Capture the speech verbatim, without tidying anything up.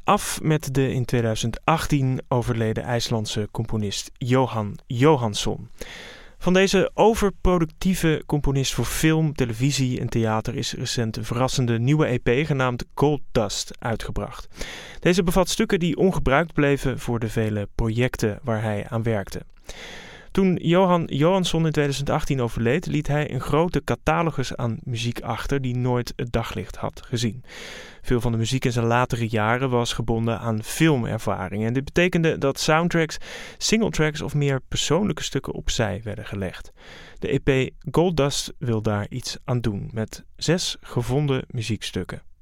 af met de in tweeduizend achttien overleden IJslandse componist Jóhann Jóhannsson. Van deze overproductieve componist voor film, televisie en theater is recent een verrassende nieuwe E P genaamd Gold Dust uitgebracht. Deze bevat stukken die ongebruikt bleven voor de vele projecten waar hij aan werkte. Toen Jóhann Jóhannsson in tweeduizend achttien overleed, liet hij een grote catalogus aan muziek achter die nooit het daglicht had gezien. Veel van de muziek in zijn latere jaren was gebonden aan filmervaring. En dit betekende dat soundtracks, singletracks of meer persoonlijke stukken opzij werden gelegd. De E P Gold Dust wil daar iets aan doen met zes gevonden muziekstukken.